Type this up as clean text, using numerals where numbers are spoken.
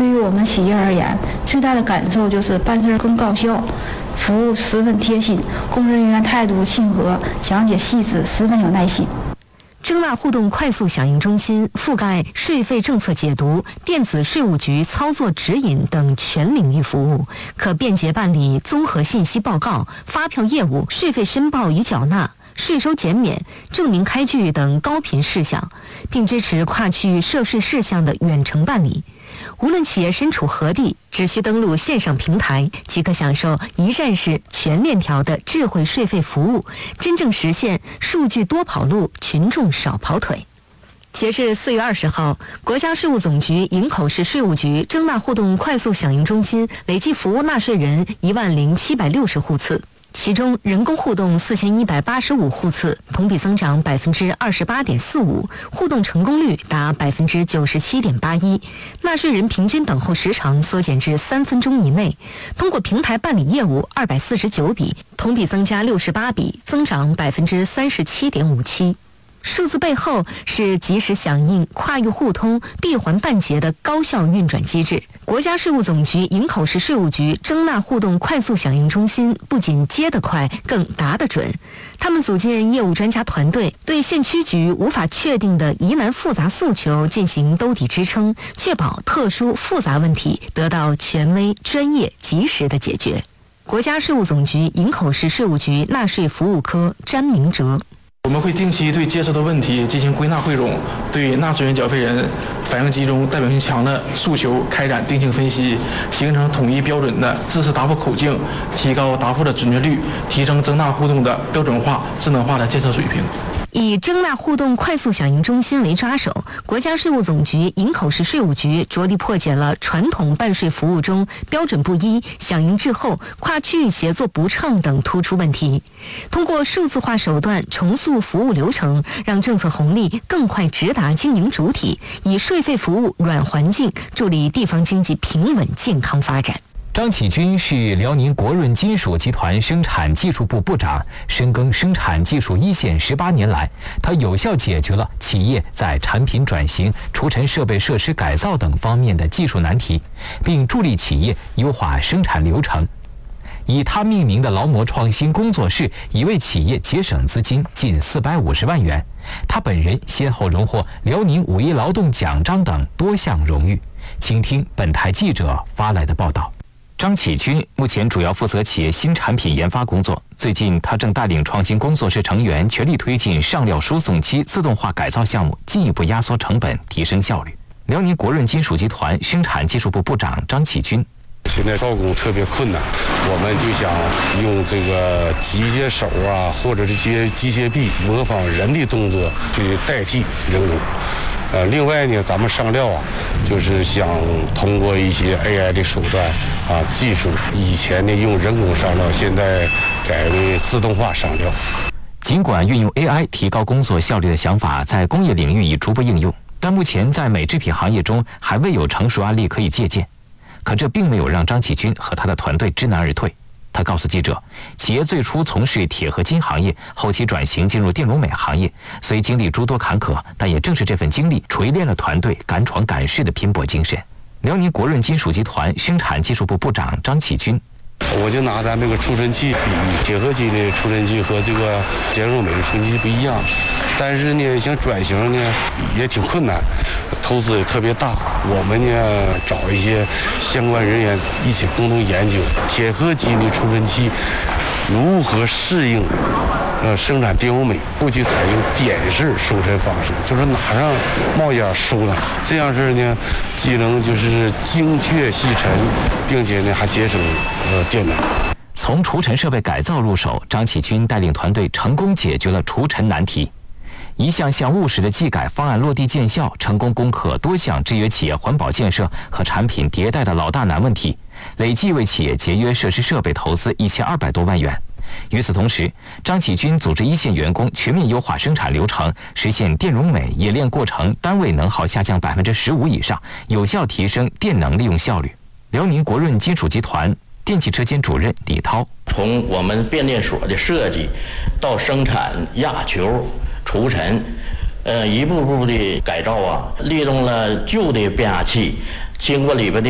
对于我们企业而言，最大的感受就是办事更高效，服务十分贴心，工作人员态度亲和，讲解细致，十分有耐心。 征纳互动快速响应中心覆盖税费政策解读、电子税务局操作指引等全领域服务，可便捷办理综合信息报告、发票业务、税费申报与缴纳、税收减免、证明开具等高频事项，并支持跨区域涉税事项的远程办理。无论企业身处何地，只需登录线上平台，即可享受一站式全链条的智慧税费服务，真正实现数据多跑路，群众少跑腿。截至4月20号，国家税务总局营口市税务局征纳互动快速响应中心累计服务纳税人10760户次。其中，人工互动4185户次，同比增长28.45%，互动成功率达97.81%，纳税人平均等候时长缩减至3分钟以内。通过平台办理业务249笔，同比增加68笔，增长37.57%。数字背后是及时响应、跨域互通、闭环办结的高效运转机制。国家税务总局营口市税务局征纳互动快速响应中心不仅接得快，更答得准。他们组建业务专家团队，对县区局无法确定的疑难复杂诉求进行兜底支撑，确保特殊复杂问题得到权威、专业、及时的解决。国家税务总局营口市税务局纳税服务科詹明哲。 我们会定期对接收的问题进行归纳汇总，对纳税人、缴费人反映集中、代表性强的诉求开展定性分析，形成统一标准的知识答复口径，提高答复的准确率，提升征纳互动的标准化、智能化的建设水平。 以征纳互动快速响应中心为抓手，国家税务总局营口市税务局着力破解了传统办税服务中标准不一、响应滞后、跨区域协作不畅等突出问题，通过数字化手段重塑服务流程，让政策红利更快直达经营主体，以税费服务软环境助力地方经济平稳健康发展。 张启军是辽宁国润金属集团生产技术部部长，深耕生产技术一线18年来，他有效解决了企业在产品转型、除尘设备设施改造等方面的技术难题，并助力企业优化生产流程。以他命名的劳模创新工作室已为企业节省资金近450万元。他本人先后荣获辽宁5一劳动奖章等多项荣誉。请听本台记者发来的报道。张启军目前主要负责企业新产品研发工作。最近，他正带领创新工作室成员全力推进上料输送机自动化改造项目，进一步压缩成本，提升效率。辽宁国润金属集团生产技术部部长张启军。 现在招工特别困难，我们就想用这个机械手啊，或者是机械臂模仿人的动作去代替人工。另外呢，咱们上料啊，就是想通过一些 AI 的手段啊技术，以前呢用人工上料，现在改为自动化上料。 尽管运用 AI 提高工作效率的想法在工业领域已逐步应用，但目前在美制品行业中还未有成熟案例可以借鉴。可这并没有让张启军和他的团队知难而退。他告诉记者，企业最初从事铁合金行业，后期转型进入电容美行业，虽经历诸多坎坷，但也正是这份经历锤炼了团队敢闯敢试的拼搏精神。辽宁国润金属集团生产技术部部长张启军。 我就拿咱这个除尘器比喻，铁合金的除尘器和这个电容美的除尘器不一样，但是呢，想转型呢也挺困难，投资也特别大。我们呢找一些相关人员一起共同研究铁合金的除尘器如何适应生产电容美，后期采用点式收尘方式，就是哪上冒烟收哪，这样式呢既能就是精确细尘，并且呢还节省电能。 从除尘设备改造入手，张启军带领团队成功解决了除尘难题。一项项务实的技改方案落地见效，成功攻克多项制约企业环保建设和产品迭代的老大难问题，累计为企业节约设施设备投资1200多万元。与此同时，张启军组织一线员工全面优化生产流程，实现电容美冶炼过程单位能耗下降15%以上，有效提升电能利用效率。辽宁国润金属集团电气车间主任李涛： 从我们变电所的设计到生产压球、除尘，一步步的改造啊，利用了旧的变压器，经过里边的